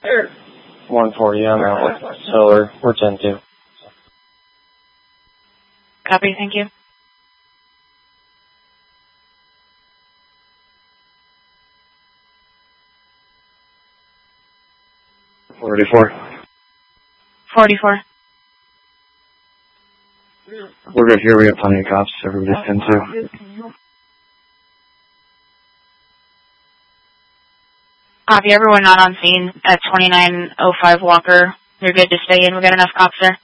140, I'm out. So we're 10-2. Copy, thank you. $44. 44. We're good here. We have plenty of cops. Everybody's 10-2. Copy, everyone not on scene at 2905 Walker. You're good to stay in. We got enough cops there.